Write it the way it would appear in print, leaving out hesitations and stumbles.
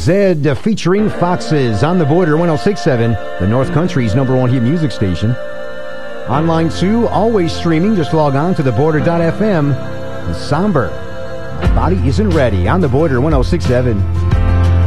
Zed featuring Foxes on the Border 106.7, the North Country's #1 hit music station. Online too, always streaming. Just log on to theborder.fm. And Somber, My Body Isn't Ready on the Border 106.7.